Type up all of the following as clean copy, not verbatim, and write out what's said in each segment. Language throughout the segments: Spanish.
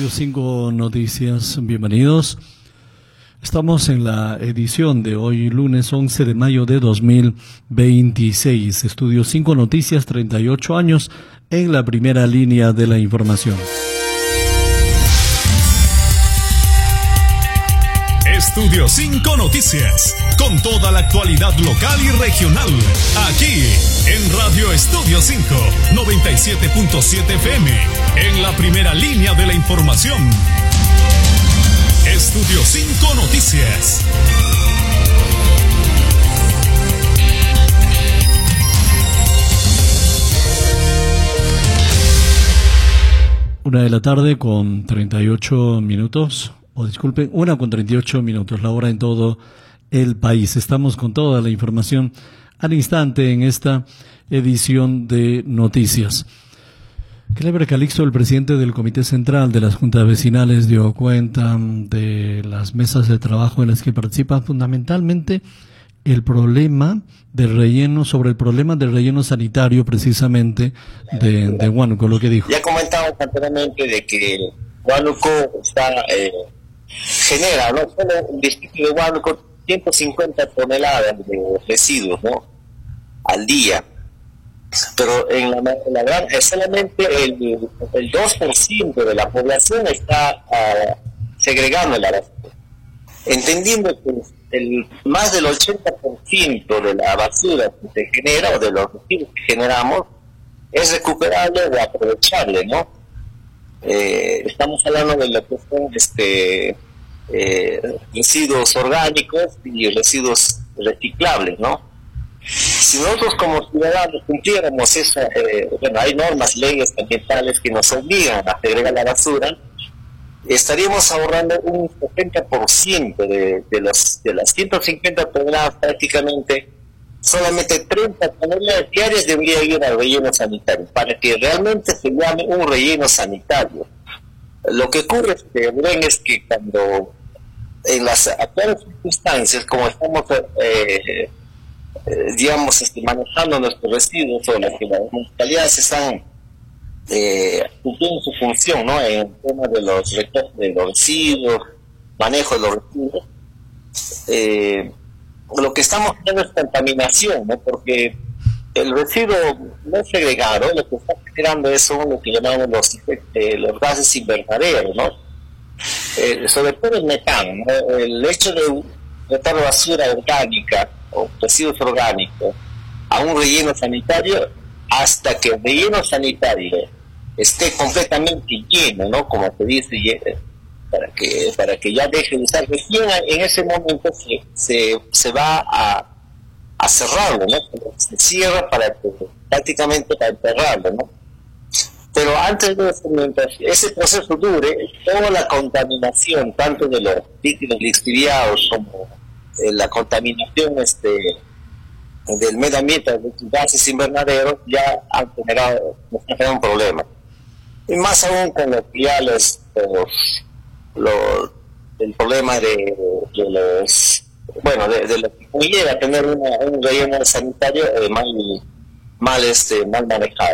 Estudio 5 Noticias, bienvenidos. Estamos en la edición de hoy, lunes 11 de mayo de 2026. Estudio 5 Noticias, 38 años en la primera línea de la información. Estudio 5 Noticias, con toda la actualidad local y regional, aquí en Radio Estudio 5, 97.7 FM, en la primera línea de la información. Estudio 5 Noticias. Una de la tarde con 38 minutos. Disculpen, 1:38, la hora en todo el país. Estamos con toda la información al instante en esta edición de noticias. Kleber Calixto, el presidente del Comité Central de las Juntas Vecinales, dio cuenta de las mesas de trabajo en las que participa fundamentalmente el problema del relleno, sobre el problema del relleno sanitario precisamente de Huánuco, lo que dijo. Ya comentamos anteriormente de que Huánuco genera, no solo el distrito de Huánuco, 150 toneladas de residuos, ¿no?, al día. Pero en la verdad es solamente el 2% de la población está segregando la basura. Entendiendo que más del 80% de la basura que se genera, o de los residuos que generamos, es recuperable o aprovechable, ¿no? Estamos hablando de lo que son residuos orgánicos y residuos reciclables, ¿no? Si nosotros como ciudadanos cumpliéramos esa, hay normas, leyes ambientales que nos obligan a segregar la basura, estaríamos ahorrando un 70% de las 150 toneladas prácticamente. Solamente 30 toneladas diarias debería ir al relleno sanitario para que realmente se llame un relleno sanitario. Lo que ocurre, es que cuando en las actuales circunstancias, como estamos manejando nuestros residuos, o las municipalidades están cumpliendo su función, ¿no?, en el tema de los recogos de los residuos, manejo de los residuos, lo que estamos teniendo es contaminación, ¿no?, porque el residuo no segregado lo que está generando son lo que llamamos los gases invernaderos, ¿no? Sobre todo el metano, ¿no? El hecho de botar basura orgánica o residuos orgánicos a un relleno sanitario, hasta que el relleno sanitario esté completamente lleno, ¿no?, como se dice, para que ya deje de usar, recién en ese momento se va a cerrarlo, ¿no? Se cierra prácticamente para enterrarlo, ¿no? Pero antes de eso, mientras ese proceso dure, toda la contaminación, tanto de los líquidos lixiviados como la contaminación del medio ambiente, de los gases invernaderos, ya han generado un problema. Y más aún con los viales, el problema de lo que llega a tener un relleno sanitario mal manejado.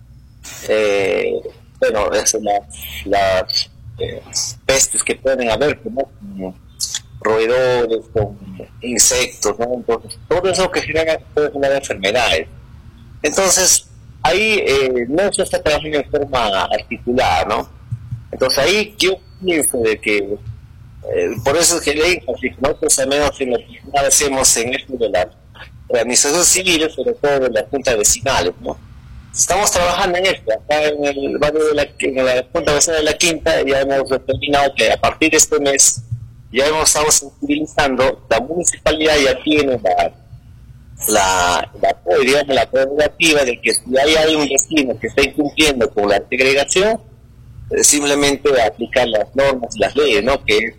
Es las pestes que pueden haber, como roedores, con insectos, ¿no? Entonces, todo eso que puede generar enfermedades. Entonces, ahí no se está trabajando en forma articulada, ¿no? Entonces, ahí yo pienso de que por eso es que le énfasis, nosotros al menos en lo que hacemos en esto de la organización civil, sobre todo de las juntas vecinales, ¿no? Estamos trabajando en esto. Acá en el barrio en la Junta Vecinal de la Quinta, ya hemos determinado que a partir de este mes ya hemos estado sensibilizando. La municipalidad ya tiene la prerrogativa de que si hay un vecino que está incumpliendo con la segregación, simplemente aplicar las normas, las leyes, ¿no?, que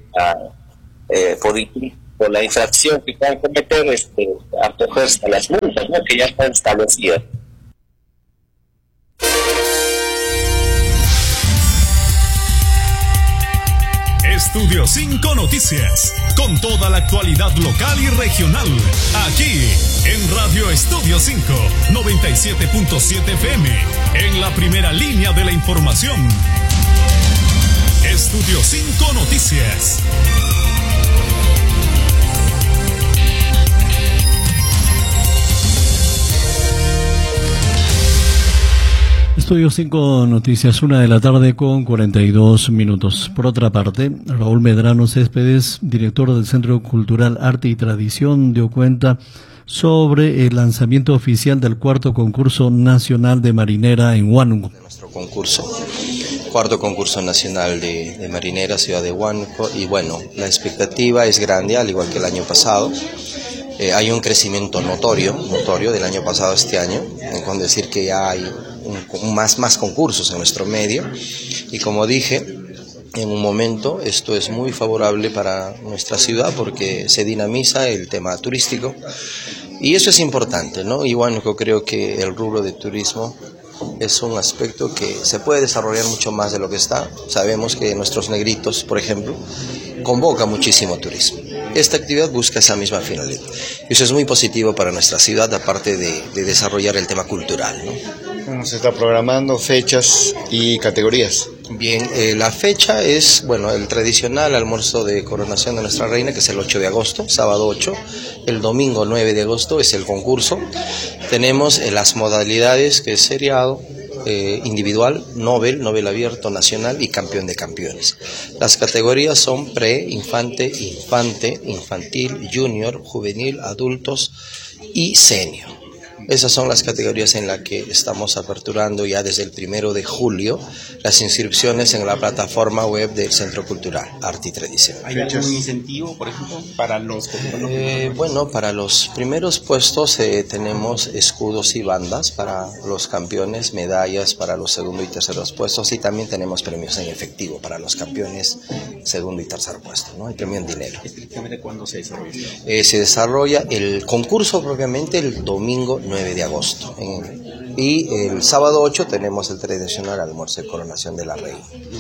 por la infracción que puedan cometer, acogerse a las multas, ¿no?, que ya están establecidas. Estudio 5 Noticias, con toda la actualidad local y regional, aquí en Radio Estudio 5, 97.7 FM, en la primera línea de la información. Estudio 5 Noticias. Estudio 5 Noticias, 1:42 p.m. Por otra parte, Raúl Medrano Céspedes, director del Centro Cultural Arte y Tradición, dio cuenta sobre el lanzamiento oficial del cuarto concurso nacional de marinera en Huánuco. Nuestro concurso, cuarto concurso nacional de marinera, ciudad de Huánuco, y bueno, la expectativa es grande, al igual que el año pasado. Hay un crecimiento notorio del año pasado a este año, con decir que ya hay más concursos en nuestro medio, y como dije en un momento, esto es muy favorable para nuestra ciudad porque se dinamiza el tema turístico y eso es importante, ¿no? Y bueno, yo creo que el rubro de turismo es un aspecto que se puede desarrollar mucho más de lo que está. Sabemos que nuestros negritos, por ejemplo, convoca muchísimo turismo. Esta actividad busca esa misma finalidad. Eso es muy positivo para nuestra ciudad, aparte de desarrollar el tema cultural, ¿no? ¿Cómo se está programando fechas y categorías? Bien, la fecha es, bueno, el tradicional almuerzo de coronación de nuestra reina, que es el 8 de agosto, sábado 8. El domingo 9 de agosto es el concurso. Tenemos las modalidades, que es seriado, individual, Nobel abierto, nacional y campeón de campeones. Las categorías son pre, infante, infantil, junior, juvenil, adultos y senior. Esas son las categorías en las que estamos aperturando ya desde el 1 de julio las inscripciones en la plataforma web del Centro Cultural Arte y Tradición. ¿Hay algún incentivo, por ejemplo, para los bueno, para los primeros puestos tenemos escudos y bandas, para los campeones medallas para los segundo y terceros puestos, y también tenemos premios en efectivo para los campeones segundo y tercer puesto, ¿no? Hay premio en dinero. ¿Estrictamente cuándo se desarrolla? Se desarrolla el concurso propiamente el domingo 9 de agosto. Y el sábado 8 tenemos el tradicional almuerzo de coronación de la reina.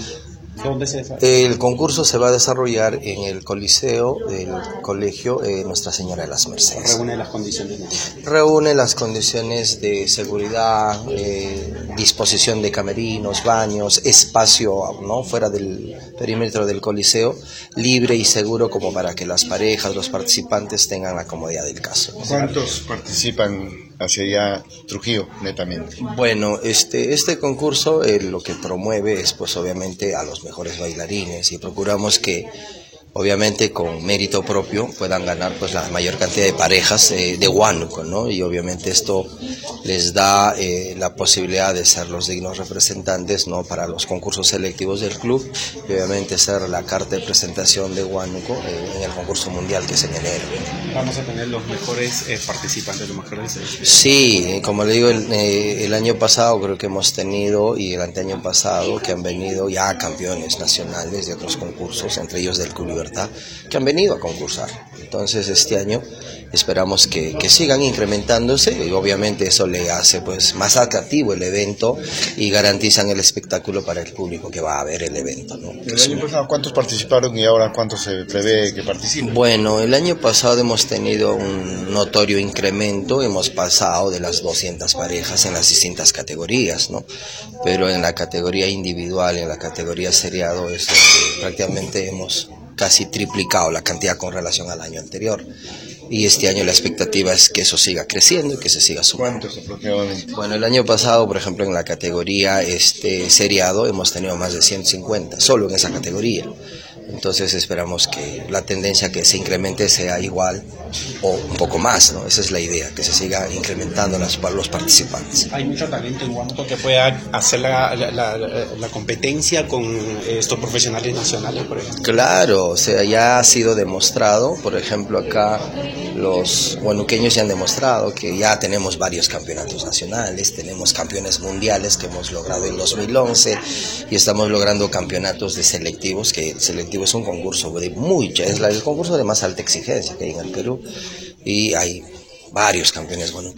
¿Dónde se desarrolla? El concurso se va a desarrollar en el Coliseo del Colegio Nuestra Señora de las Mercedes. ¿Reúne las condiciones necesarias? Reúne las condiciones de seguridad, disposición de camerinos, baños, espacio, ¿no?, fuera del perímetro del Coliseo, libre y seguro como para que las parejas, los participantes tengan la comodidad del caso. ¿Cuántos participan hacia allá Trujillo, netamente? Bueno, este concurso lo que promueve es, pues, obviamente a los mejores bailarines, y procuramos que, obviamente, con mérito propio puedan ganar, pues, la mayor cantidad de parejas de Huánuco, ¿no? Y obviamente esto les da la posibilidad de ser los dignos representantes, ¿no?, para los concursos selectivos del club, y obviamente ser la carta de presentación de Huánuco en el concurso mundial, que es en enero. Vamos a tener los mejores participantes, los mejores. Sí, como le digo, el año pasado creo que hemos tenido, y el anteaño pasado, que han venido ya campeones nacionales de otros concursos, entre ellos del Club Libertad, que han venido a concursar. Entonces este año esperamos que sigan incrementándose, y obviamente eso le hace, pues, más atractivo el evento y garantizan el espectáculo para el público que va a ver el evento, ¿no? El año pasado, ¿cuántos participaron y ahora cuántos se prevé que participen? Bueno, el año pasado hemos tenido un notorio incremento, hemos pasado de las 200 parejas en las distintas categorías, ¿no? Pero en la categoría individual, en la categoría seriado, es donde prácticamente hemos casi triplicado la cantidad con relación al año anterior. Y este año la expectativa es que eso siga creciendo y que se siga sumando. ¿Cuántos aproximadamente? Bueno, el año pasado, por ejemplo, en la categoría seriado hemos tenido más de 150, solo en esa categoría. Entonces esperamos que la tendencia que se incremente sea igual o un poco más, ¿no? Esa es la idea, que se siga incrementando los participantes. Hay mucho talento en Huánuco que pueda hacer la competencia con estos profesionales nacionales, por ejemplo. Claro, o sea, ya ha sido demostrado, por ejemplo, acá los huanuqueños ya han demostrado que ya tenemos varios campeonatos nacionales, tenemos campeones mundiales que hemos logrado en 2011 y estamos logrando campeonatos de selectivos, que el selectivo es un concurso de el concurso de más alta exigencia que hay en el Perú, y hay varios campeones huanuqueños.